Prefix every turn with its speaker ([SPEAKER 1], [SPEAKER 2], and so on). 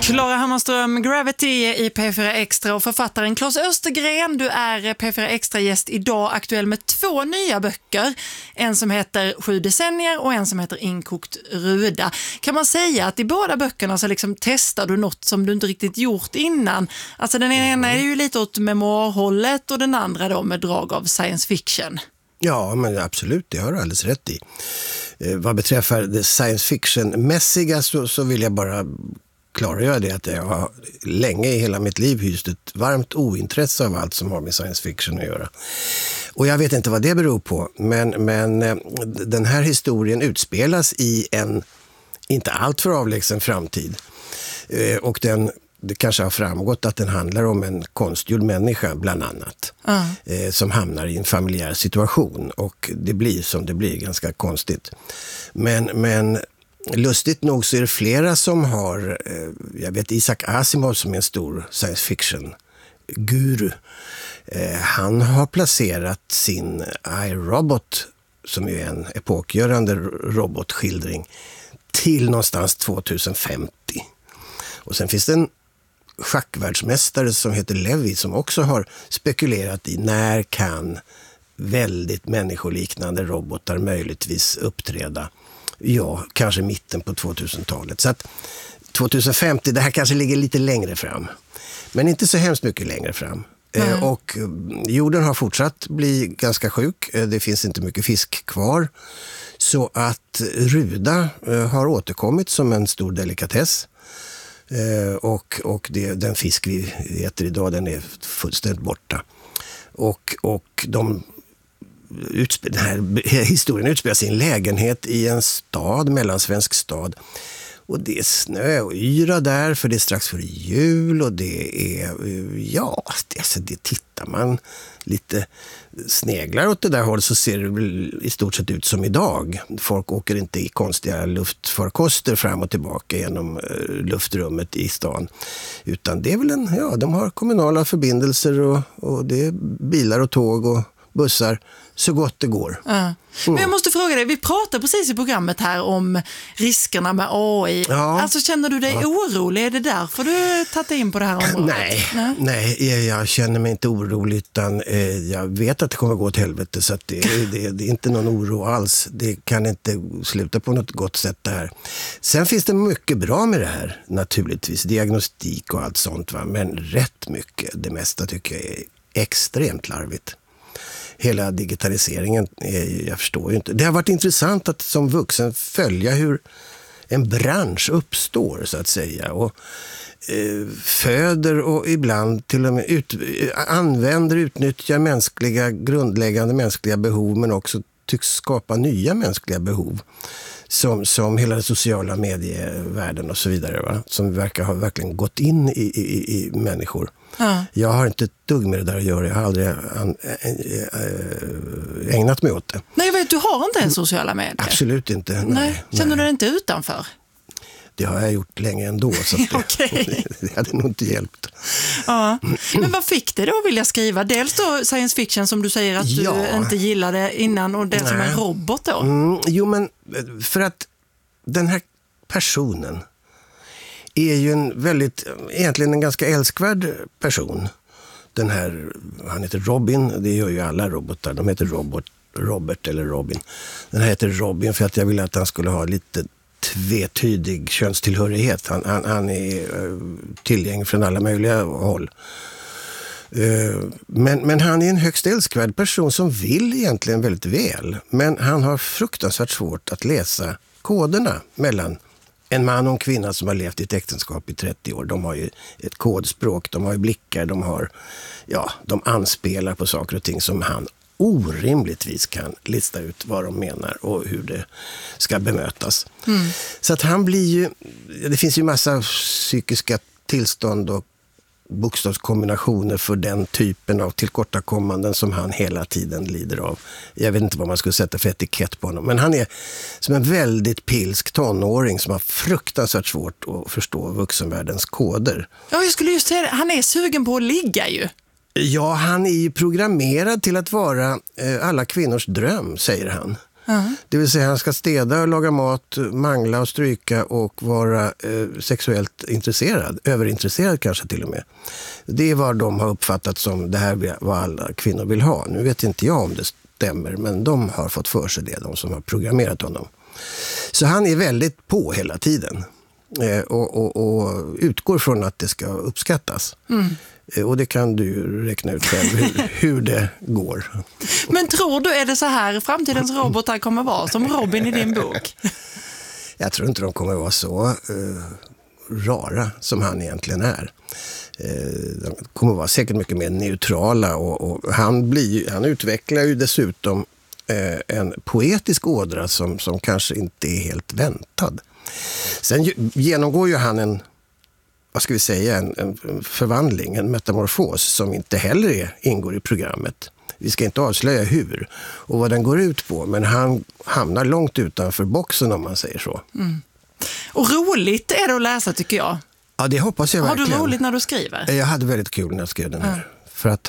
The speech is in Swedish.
[SPEAKER 1] Klara Hammarström, Gravity i P4 Extra och författaren Claes Östergren. Du är P4 Extra-gäst idag, aktuell med 2 nya böcker. En som heter 7 decennier och en som heter Inkokt ruda. Kan man säga att i båda böckerna så liksom testar du något som du inte riktigt gjort innan? Alltså den ena är ju lite åt memoarhållet och den andra då med drag av science fiction.
[SPEAKER 2] Ja, men absolut, det har du alldeles rätt i. Vad beträffar det science fiction-mässiga så vill jag bara klargöra det att jag har länge i hela mitt liv hyst ett varmt ointresse av allt som har med science fiction att göra. Och jag vet inte vad det beror på, men den här historien utspelas i en inte alltför avlägsen framtid. Och det kanske har framgått att den handlar om en konstgjord människa bland annat. Som hamnar i en familjär situation och det blir som det blir, ganska konstigt. Men lustigt nog så är det flera som har, jag vet Isaac Asimov som är en stor science fiction guru. Han har placerat sin iRobot, som är en epokgörande robotskildring, till någonstans 2050. Och sen finns det en schackvärldsmästare som heter Levi som också har spekulerat i när kan väldigt människoliknande robotar möjligtvis uppträda. Ja, kanske mitten på 2000-talet. Så att 2050, det här kanske ligger lite längre fram. Men inte så hemskt mycket längre fram. Och jorden har fortsatt bli ganska sjuk. Det finns inte mycket fisk kvar. Så att ruda har återkommit som en stor delikatess. Och den fisk vi äter idag, den är fullständigt borta. Och den här historien utspelar sig i en lägenhet i en stad, mellansvensk stad. Och det är snö och yra där, för det är strax före jul och det är, det tittar man lite sneglar åt det där hållet så ser det väl i stort sett ut som idag. Folk åker inte i konstiga luftfarkoster fram och tillbaka genom luftrummet i stan. Utan det är väl de har kommunala förbindelser och det är bilar och tåg och bussar så gott det går.
[SPEAKER 1] Men jag måste fråga dig, vi pratade precis i programmet här om riskerna med AI.
[SPEAKER 2] Ja.
[SPEAKER 1] Alltså känner du dig orolig? Är det därför du tagit in på det här området?
[SPEAKER 2] Nej, jag känner mig inte orolig utan jag vet att det kommer gå åt helvete så att det är inte någon oro alls. Det kan inte sluta på något gott sätt det här. Sen finns det mycket bra med det här naturligtvis, diagnostik och allt sånt va? Men rätt mycket, det mesta tycker jag är extremt larvigt. Hela digitaliseringen, jag förstår ju inte. Det har varit intressant att som vuxen följa hur en bransch uppstår så att säga och föder och ibland till och med utnyttjar grundläggande mänskliga behov men också tycks skapa nya mänskliga behov som hela den sociala medievärlden och så vidare va? Som verkar ha verkligen gått in i människor. Jag har inte ett dugg med det där att göra. Jag har aldrig ägnat mig åt det.
[SPEAKER 1] Nej, jag vet, du har inte en sociala medier.
[SPEAKER 2] Absolut inte.
[SPEAKER 1] Nej. Känner du dig inte utanför?
[SPEAKER 2] Det har jag gjort länge ändå. Så det hade nog inte hjälpt.
[SPEAKER 1] Ja. Men vad fick det då vilja skriva? Dels då science fiction som du säger att du inte gillade innan och det som en robot då.
[SPEAKER 2] Jo, men för att den här personen är ju egentligen en ganska älskvärd person. Han heter Robin, det gör ju alla robotar. De heter Robert eller Robin. Den här heter Robin för att jag ville att han skulle ha lite tvetydig könstillhörighet. Han är tillgänglig från alla möjliga håll. Men han är en högst älskvärd person som vill egentligen väldigt väl. Men han har fruktansvärt svårt att läsa koderna mellan en man och en kvinna som har levt i ett äktenskap i 30 år. De har ju ett kodspråk, de har ju blickar, de anspelar på saker och ting som han orimligtvis kan lista ut vad de menar och hur det ska bemötas. Så att han blir ju, det finns ju massa psykiska tillstånd och bokstavskombinationer för den typen av tillkortakommanden som han hela tiden lider av. Jag vet inte vad man skulle sätta för etikett på honom. Men han är som en väldigt pilsk tonåring som har fruktansvärt svårt att förstå vuxenvärldens koder.
[SPEAKER 1] Ja, jag skulle just säga det. Han är sugen på att ligga ju.
[SPEAKER 2] Ja, han är ju programmerad till att vara alla kvinnors dröm, säger han. Det vill säga han ska städa och laga mat, mangla och stryka och vara sexuellt intresserad, överintresserad kanske till och med. Det är vad de har uppfattat som det här vad alla kvinnor vill ha. Nu vet inte jag om det stämmer, men de har fått för sig det, de som har programmerat honom. Så han är väldigt på hela tiden och utgår från att det ska uppskattas. Och det kan du räkna ut själv hur det går.
[SPEAKER 1] Men tror du, är det så här framtidens robotar kommer vara som Robin i din bok?
[SPEAKER 2] Jag tror inte de kommer vara så rara som han egentligen är. De kommer vara säkert mycket mer neutrala och han utvecklar ju dessutom en poetisk ådra som kanske inte är helt väntad. Sen genomgår ju han en förvandling, en metamorfos som inte heller ingår i programmet. Vi ska inte avslöja hur och vad den går ut på, men han hamnar långt utanför boxen om man säger så.
[SPEAKER 1] Och roligt är det att läsa tycker jag.
[SPEAKER 2] Ja, det hoppas jag verkligen.
[SPEAKER 1] Har du roligt när du skriver?
[SPEAKER 2] Jag hade väldigt kul när jag skrev den här. För att